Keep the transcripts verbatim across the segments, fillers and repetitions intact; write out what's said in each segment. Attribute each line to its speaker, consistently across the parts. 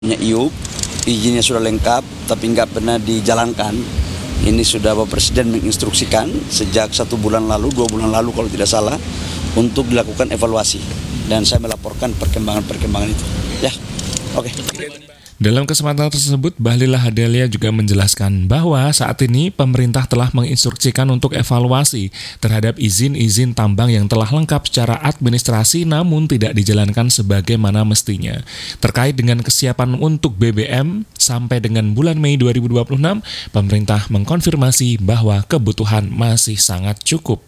Speaker 1: I U P, izinnya sudah lengkap tapi nggak pernah dijalankan. Ini sudah Bapak Presiden menginstruksikan sejak satu bulan lalu, dua bulan lalu kalau tidak salah, untuk dilakukan evaluasi. Dan saya melaporkan perkembangan-perkembangan itu. Ya, oke. Okay.
Speaker 2: Dalam kesempatan tersebut, Bahlil Lahadalia juga menjelaskan bahwa saat ini pemerintah telah menginstruksikan untuk evaluasi terhadap izin-izin tambang yang telah lengkap secara administrasi namun tidak dijalankan sebagaimana mestinya. Terkait dengan kesiapan untuk B B M, sampai dengan bulan Mei dua ribu dua puluh enam, pemerintah mengkonfirmasi bahwa kebutuhan masih sangat cukup.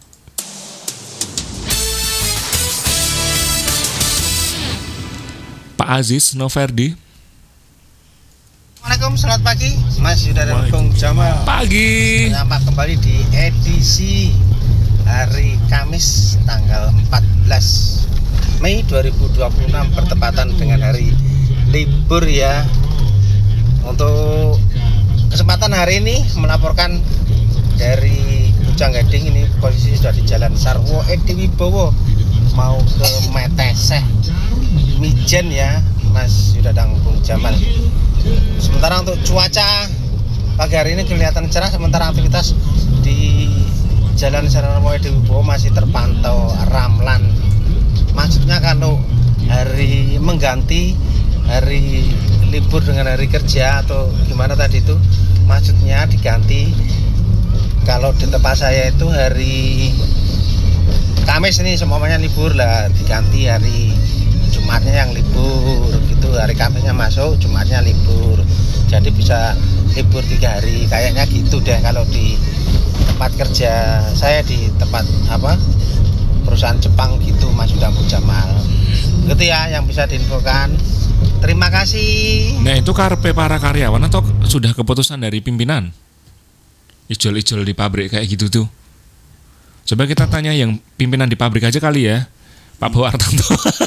Speaker 2: Pak Aziz Noverdi.
Speaker 3: Assalamualaikum, selamat pagi Mas Yuda dan Bung Jamal.
Speaker 2: Pagi.
Speaker 3: Menyapa kembali di edisi hari Kamis tanggal empat belas Mei dua ribu dua puluh enam, bertepatan dengan hari libur ya. Untuk kesempatan hari ini melaporkan dari Bujang Gading, ini posisi sudah di Jalan Sarwo Edi Wibowo mau ke Meteseh Mijen ya Mas Yuda dan Bung Jamal. Sementara untuk cuaca pagi hari ini kelihatan cerah, sementara aktivitas di Jalan Sarwo Edi Wibowo masih terpantau ramlan. Maksudnya kalau hari mengganti hari libur dengan hari kerja atau gimana tadi itu, maksudnya diganti. Kalau di tempat saya itu hari Kamis ini semuanya libur lah, diganti hari Jumatnya yang libur gitu, hari Kamisnya masuk, Jumatnya libur, jadi bisa libur tiga hari kayaknya gitu deh kalau di tempat kerja saya, di tempat apa perusahaan Jepang gitu Mas Yuda Jamal. Gitu ya yang bisa diinfokan. Terima kasih.
Speaker 2: Nah, itu karpe para karyawan atau sudah keputusan dari pimpinan? Ijol-ijol di pabrik kayak gitu tuh. Coba kita tanya yang pimpinan di pabrik aja kali ya, Pak Bowo Artanto.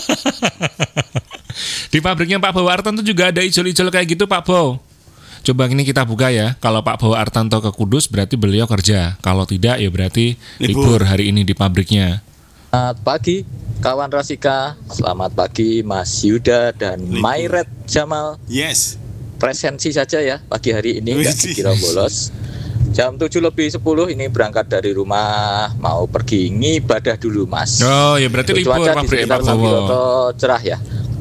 Speaker 2: Di pabriknya Pak Bowo Artanto juga ada ijol-ijol kayak gitu, Pak Bowo. Coba ini kita buka ya. Kalau Pak Bowo Artanto ke Kudus berarti beliau kerja. Kalau tidak ya berarti libur, libur hari ini di pabriknya.
Speaker 4: Selamat pagi kawan Rasika. Selamat pagi Mas Yuda dan Mairet Jamal.
Speaker 5: Yes.
Speaker 4: Presensi saja ya pagi hari ini, nggak dikira bolos. Jam tujuh lebih sepuluh ini berangkat dari rumah, mau pergi ngibadah dulu Mas.
Speaker 2: Oh ya berarti libur pabrik Pak Bowo.
Speaker 4: Cerah ya.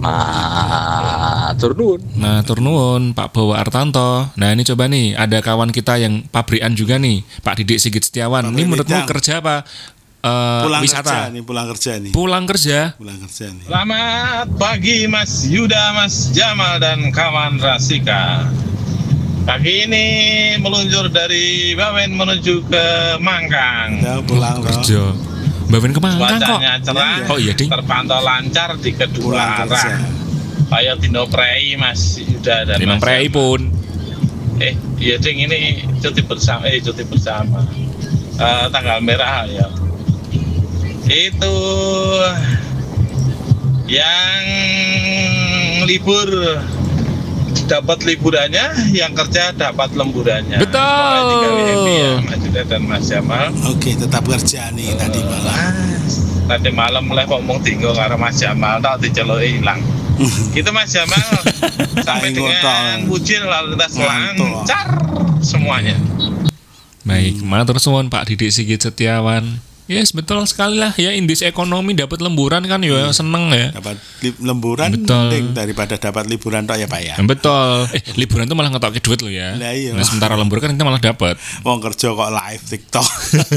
Speaker 4: Matur nuwun.
Speaker 2: Nah, turnuun Pak Bowo Artanto. Nah, ini coba nih, ada kawan kita yang pabrikan juga nih, Pak Didik Sigit Setiawan. Pabrik ini menurutmu Midang. Kerja apa? Uh,
Speaker 5: pulang
Speaker 2: wisata.
Speaker 5: Kerja nih, pulang kerja nih.
Speaker 2: Pulang kerja.
Speaker 5: Pulang kerja nih.
Speaker 6: Selamat pagi Mas Yuda, Mas Jamal dan kawan Rasika. Pagi ini meluncur dari Bawen menuju ke Mangkang.
Speaker 5: Ya, pulang
Speaker 2: kerja. Bawen ke Mangkang kok.
Speaker 6: Cuacanya cerah,
Speaker 2: oh, iya, ding.
Speaker 6: terpantau lancar di kedua
Speaker 5: pulang
Speaker 6: arah. Kayak Dino Prei Mas Yuda dan
Speaker 2: Dino
Speaker 6: Mas
Speaker 2: Prei pun.
Speaker 6: Eh, iya ding, ini cuti bersama, eh cuti bersama. Uh, tanggal merah ya. Itu yang libur dapat liburannya, yang kerja dapat lemburannya.
Speaker 2: Betul.
Speaker 6: Ya, Mas Yuda dan Mas Jamal.
Speaker 5: Oke, tetap kerja nih uh, tadi malam.
Speaker 6: Mas, tadi malam mulai ngomong tinggal karo Mas Jamal, tak diceluki hilang. Gitu Mas Jamal. Sampai dengan Bujil lalu lintas lancar semuanya.
Speaker 2: Baik, hmm. matur suwun Pak Didik Sigit Setiawan. Yes, betul sekali lah ya, indeks ekonomi dapat lemburan kan ya, hmm. seneng ya.
Speaker 5: Dapat li- lemburan penting daripada dapat liburan tok ya Pak ya.
Speaker 2: Betul. Eh, liburan tuh malah ngetokke duit lo ya.
Speaker 5: Nah, iya.
Speaker 2: Nah, sementara lembur kan kita malah dapat.
Speaker 5: Wong kerja kok live TikTok.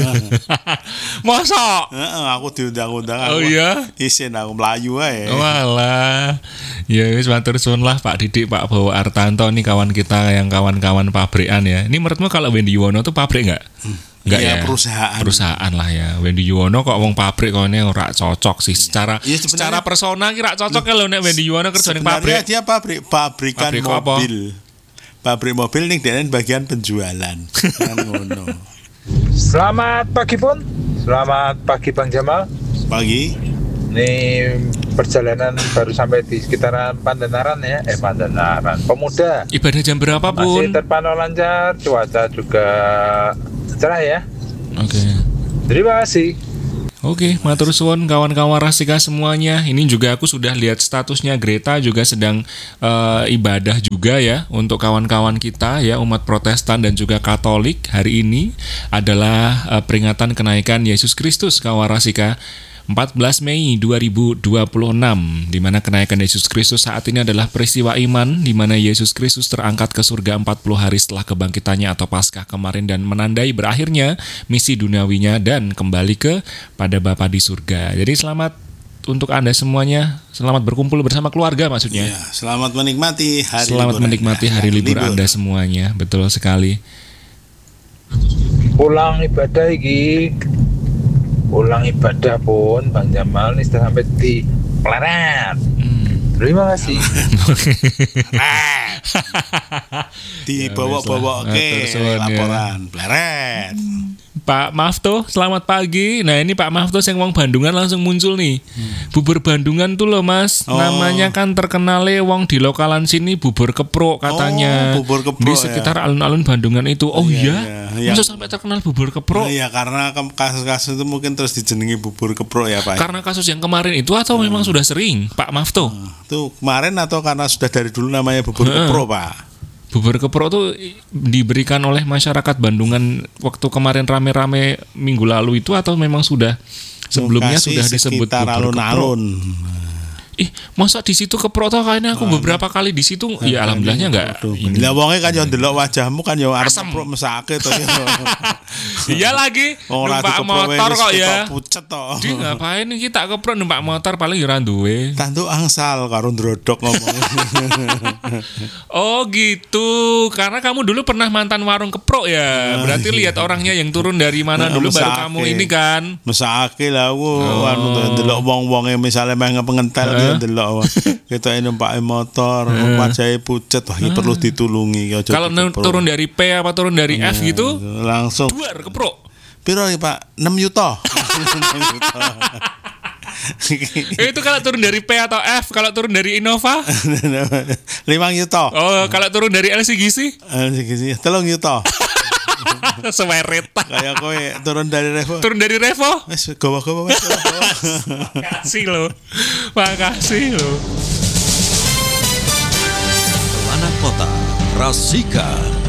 Speaker 2: Masa?
Speaker 5: Heeh, aku diundang-undang aku.
Speaker 2: Oh iya.
Speaker 5: Isin aku melayu ae.
Speaker 2: Walah. Ya wis matur suwun lah Pak Didik, Pak Bowo Artanto nih kawan kita yang kawan-kawan pabrikan ya. Ini menurutmu kalau Wendy Yuwono tuh pabrik enggak? Hmm. Enggak ya, ya,
Speaker 5: perusahaan.
Speaker 2: Perusahaan lah ya. Wendy Yuwono kok wong pabrik kok ini ora cocok sih secara ya, secara persona kira cocok kalau nek Wendy Yuwono kerja ning pabrik.
Speaker 5: Dia pabrik pabrikan pabrik mobil. Apa? Pabrik mobil ning denen bagian penjualan. Kan ngono.
Speaker 7: Selamat pagi Pun. Selamat pagi Bang Jamal.
Speaker 5: Pagi.
Speaker 7: Ini perjalanan baru sampai di sekitaran Pandanaran ya, eh Pandanaran Pemuda.
Speaker 2: Ibadah jam berapa Pun?
Speaker 7: Masih terpantau lancar, cuaca juga cerah ya.
Speaker 2: Oke. Okay.
Speaker 7: Terima kasih.
Speaker 2: Oke, matur suwun kawan-kawan Rasika semuanya. Ini juga aku sudah lihat statusnya Greta juga sedang uh, ibadah juga ya untuk kawan-kawan kita ya umat Protestan dan juga Katolik. Hari ini adalah uh, peringatan kenaikan Yesus Kristus kawan Rasika. empat belas Mei dua ribu dua puluh enam, di mana kenaikan Yesus Kristus saat ini adalah peristiwa iman, di mana Yesus Kristus terangkat ke surga empat puluh hari setelah kebangkitannya atau Paskah kemarin dan menandai berakhirnya misi duniawinya dan kembali ke pada Bapa di surga. Jadi selamat untuk Anda semuanya, selamat berkumpul bersama keluarga maksudnya.
Speaker 5: Ya, selamat menikmati hari
Speaker 2: selamat
Speaker 5: libur
Speaker 2: menikmati
Speaker 5: Anda.
Speaker 2: hari libur,
Speaker 5: libur
Speaker 2: Anda semuanya, betul sekali.
Speaker 7: Pulang ibadah iki. Pulang ibadah pun Bang Jamal ini sudah sampai di Pleret. Hmm. Terima kasih.
Speaker 5: Dibawa-bawa ke laporan Pleret.
Speaker 2: Pak Mafto, selamat pagi. Nah ini Pak Mafto yang wong Bandungan langsung muncul nih. hmm. Bubur Bandungan tuh loh mas, oh. namanya kan terkenal wong di lokalan sini bubur keprok katanya.
Speaker 5: Oh, bubur keprok,
Speaker 2: di sekitar ya. Alun-alun Bandungan itu. Oh iya,
Speaker 5: iya.
Speaker 2: masa sampai terkenal bubur keprok?
Speaker 5: Oh, iya karena kasus-kasus itu mungkin terus dijenengi bubur keprok ya Pak.
Speaker 2: Karena kasus yang kemarin itu atau hmm. memang sudah sering Pak Mafto?
Speaker 5: Hmm. Tuh kemarin atau karena sudah dari dulu namanya bubur hmm. keprok Pak?
Speaker 2: Bubur keprok tuh diberikan oleh masyarakat Bandungan waktu kemarin rame-rame minggu lalu itu atau memang sudah sebelumnya
Speaker 5: Lokasi
Speaker 2: sudah disebut bubur
Speaker 5: alun-alun.
Speaker 2: Ih, masa di situ keprok toh kayaknya aku beberapa kali di situ. Nah, ya alhamdulillahnya enggak.
Speaker 5: Lah wonge kan yo ndelok wajahmu kan yo arep keprok mesake to.
Speaker 2: Iya lagi. Numpak motor kok ya.
Speaker 5: Pucet to.
Speaker 2: Di ngapain iki tak keprok numpak motor paling yo ora duwe.
Speaker 5: Tantu angsal karo ndrodok ngomong.
Speaker 2: Oh gitu. Karena kamu dulu pernah mantan warung keprok ya. Berarti lihat orangnya yang turun dari mana dulu baru kamu ini kan.
Speaker 5: Mesake lah wo anu ndelok wong-wonge misale meh pengentel delok kita ini numpak motor, wajahe pucet, wah ini perlu ditulungi.
Speaker 2: Kalau turun dari P apa turun dari F gitu,
Speaker 5: langsung
Speaker 2: duar keprok.
Speaker 5: Piro ya Pak? enam juta.
Speaker 2: Itu kalau turun dari P atau F, kalau turun dari Innova
Speaker 5: lima juta.
Speaker 2: Oh, kalau turun dari L C G C?
Speaker 5: L C G C tiga juta.
Speaker 2: Seweret.
Speaker 5: Kayak kowe turun dari Revo.
Speaker 2: Turun dari Revo?
Speaker 5: Wes gawa-gawa wes.
Speaker 2: Makasih lo. Makasih lo.
Speaker 8: Anak Kota Rasika.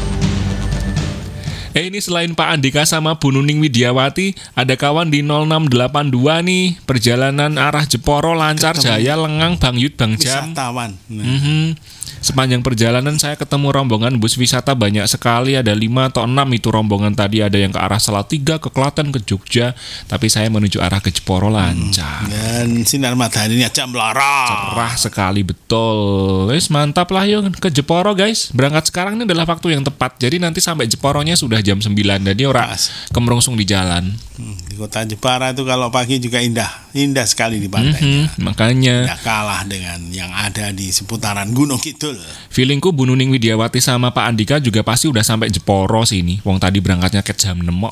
Speaker 2: Eh ini selain Pak Andika sama Bu Nuning Widiawati, ada kawan di nol enam delapan dua nih. Perjalanan arah Jeporo lancar jaya, lengang Bang Yud Bang Jam.
Speaker 5: Wisatawan. Nah.
Speaker 2: Mm-hmm. Sepanjang perjalanan saya ketemu rombongan bus wisata banyak sekali, ada lima atau enam itu rombongan tadi, ada yang ke arah Salatiga, ke Klaten, ke Jogja, tapi saya menuju arah ke Jeporo lancar.
Speaker 5: Dan sinar mataharinya jam melarang.
Speaker 2: Cerah sekali betul. Wes mantap lah yuk ke Jeporo guys. Berangkat sekarang ini adalah waktu yang tepat. Jadi nanti sampai Jeporonya sudah jam sembilan. Jadi orang kemerungsung di jalan.
Speaker 5: Hmm, di kota Jepara itu kalau pagi juga indah, indah sekali di pantainya.
Speaker 2: Mm-hmm, makanya
Speaker 5: nggak kalah dengan yang ada di seputaran Gunung Kidul.
Speaker 2: Feelingku Bu Nuning Widiawati sama Pak Andika juga pasti udah sampai Jeporo sini. Wong tadi berangkatnya ke jam enam.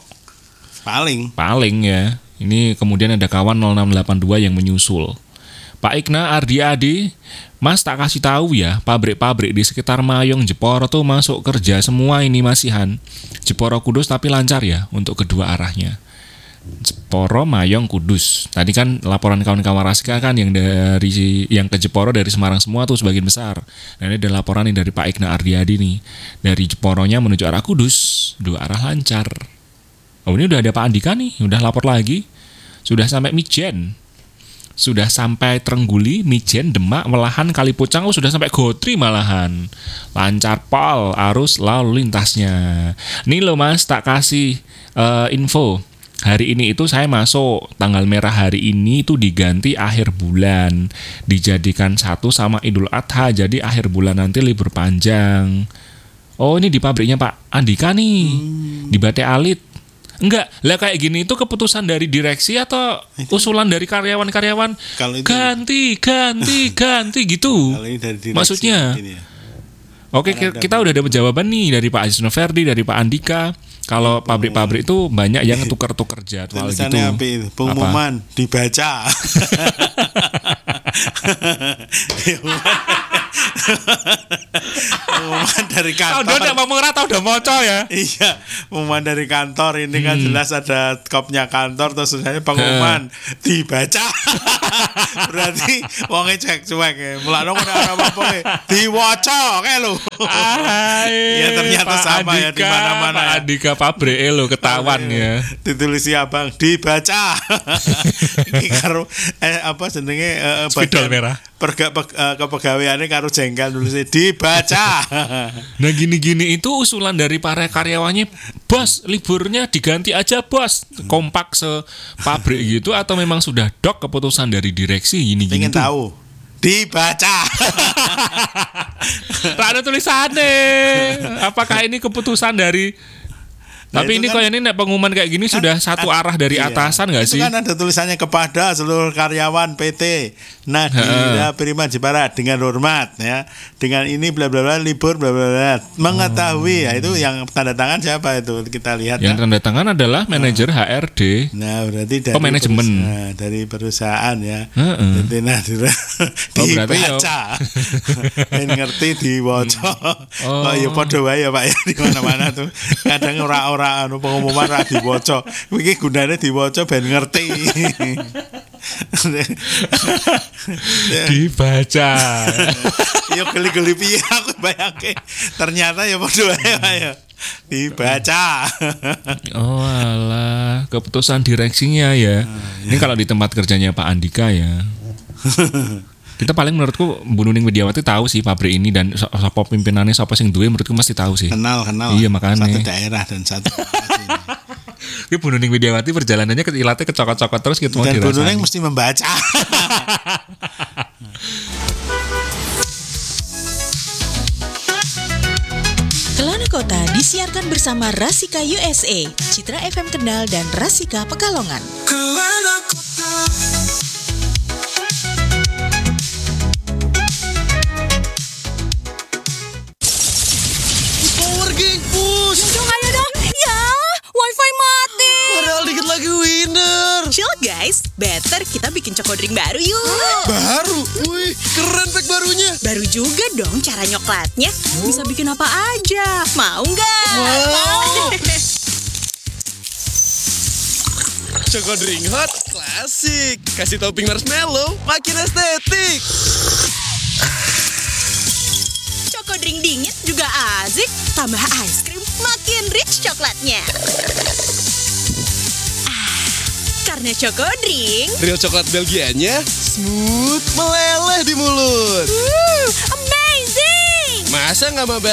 Speaker 5: Paling.
Speaker 2: Paling ya. Ini kemudian ada kawan nol enam delapan dua yang menyusul. Pak Ikna Ardiadi, Mas tak kasih tahu ya, pabrik-pabrik di sekitar Mayong Jeporo tuh masuk kerja semua ini masihan. Jeporo Kudus tapi lancar ya untuk kedua arahnya. Jeporo, Mayong, Kudus. Tadi kan laporan kawan-kawan Rasika kan yang dari yang ke Jeporo dari Semarang semua tuh sebagian besar. Nah ini ada laporan nih dari Pak Ikna Ardiadi nih. Dari Jeporonya menuju arah Kudus, dua arah lancar. Oh ini udah ada Pak Andika nih, udah lapor lagi. Sudah sampai Mijen. Sudah sampai Trengguli, Mijen, Demak, Melahan, Kalipucang, oh sudah sampai Gotri malahan. Lancar pol arus lalu lintasnya. Nih lo Mas tak kasih uh, info. Hari ini itu saya masuk, tanggal merah hari ini itu diganti akhir bulan, dijadikan satu sama Idul Adha, jadi akhir bulan nanti libur panjang. Oh ini di pabriknya Pak Andika nih, hmm. di Bate Alit. Enggak, lah kayak gini itu keputusan dari direksi atau itu usulan dari karyawan-karyawan itu, ganti, ganti, ganti gitu. Maksudnya. Ya. Oke, kita, kita udah dapat jawaban nih dari Pak Aziz Noverdi, dari Pak Andika. Kalau pabrik-pabrik itu banyak yang tukar-tukar jadwal gitu.
Speaker 5: Api, pengumuman apa? Dibaca. Pengumuman dari
Speaker 2: Tahu
Speaker 5: kantor.
Speaker 2: udah ngomong ora tau udah moco ya.
Speaker 5: Iya, pengumuman dari kantor ini kan jelas ada kopnya kantor terus saya pengumuman dibaca. Berarti wonge cek cuek ya. Mulane ora apa-apa ya. Diwaca kae lho. Ya ternyata
Speaker 2: Pak
Speaker 5: sama ya di
Speaker 2: Andika,
Speaker 5: mana-mana.
Speaker 2: Pak
Speaker 5: ya.
Speaker 2: Andika pabrike lo ketahuan ya.
Speaker 5: Ditulisi abang dibaca. Ini karo eh apa jenenge eh,
Speaker 2: Spidol
Speaker 5: bagian
Speaker 2: merah.
Speaker 5: Perga, pe, eh, kepegawaiannya karo jengkel nulisnya dibaca.
Speaker 2: Nah gini-gini itu usulan dari para karyawannya, bos liburnya diganti aja bos, kompak sepabrik gitu, atau memang sudah dok keputusan dari direksi gini-gini
Speaker 5: Pengen
Speaker 2: tuh?
Speaker 5: tahu dibaca.
Speaker 2: Tak ada tulisannya. Apakah ini keputusan dari?
Speaker 5: Nah,
Speaker 2: Tapi
Speaker 5: itu
Speaker 2: ini
Speaker 5: kan-
Speaker 2: kok ini nek pengumuman kayak gini
Speaker 5: Kan-
Speaker 2: sudah satu
Speaker 5: kan-
Speaker 2: arah dari
Speaker 5: iya.
Speaker 2: atasan nggak
Speaker 5: Itu
Speaker 2: sih?
Speaker 5: kan ada tulisannya kepada seluruh karyawan P T Nadira Prima Jepara dengan hormat ya. Dengan ini bla bla bla libur bla bla bla. Mengetahui ya itu yang tanda tangan siapa itu kita lihat
Speaker 2: Yang
Speaker 5: ya.
Speaker 2: tanda tangan adalah manajer H R D.
Speaker 5: Nah, berarti dari
Speaker 2: Oh, manajemen.
Speaker 5: perusahaan, dari perusahaan ya.
Speaker 2: Heeh.
Speaker 5: Jadi Nadira
Speaker 2: Oh, berarti ya-
Speaker 5: dibaca. Ben ngerti diwaca.
Speaker 2: Oh.
Speaker 5: Oh, ya padha wae ya Pak ya di mana-mana tuh. Kadang ora-ora anu pengumuman ra diwaca. Iki gunane diwaca ben ngerti.
Speaker 2: Dibaca.
Speaker 5: Ya geli-geli piye aku bayangke. Ternyata ya padha wae Pak ya. Dibaca.
Speaker 2: Oh alah, keputusan direksinya ya. Ini kalau di tempat kerjanya Pak Andika ya. Kita paling menurutku Bu Nuning Widiawati tahu sih pabrik ini dan so- sapa pimpinannya sapa sing duwe menurutku mesti tahu sih.
Speaker 5: Kenal kenal.
Speaker 2: Iya, makanya.
Speaker 5: Satu daerah dan satu.
Speaker 2: Ini Bu Nuning Widiawati perjalanannya ke ilatnya kecokot-cokot terus gitu mau
Speaker 5: Dan Bu
Speaker 2: dirasani.
Speaker 5: Nuning mesti membaca.
Speaker 9: Kelana Kota disiarkan bersama Rasika U S A, Citra F M Kendal dan Rasika Pekalongan.
Speaker 10: Power Gang push.
Speaker 9: Dong ayo dong. Ya, wifi mati.
Speaker 10: Padahal dikit lagi winner.
Speaker 9: Chill guys, better kita bikin Choco Drink baru yuk.
Speaker 10: Baru. Wih, keren pack barunya.
Speaker 9: Baru juga dong cara nyoklatnya. Bisa bikin apa aja. Mau nggak?
Speaker 10: Wow. Choco Drink hot klasik. Kasih topping marshmallow, makin estetik.
Speaker 9: Choco Drink dingin juga asik. Tambah ice cream, makin rich coklatnya. Ah, karena Choco Drink,
Speaker 10: Real coklat Belgianya smooth meleleh di mulut.
Speaker 9: hmm, amazing.
Speaker 10: Masa nggak mau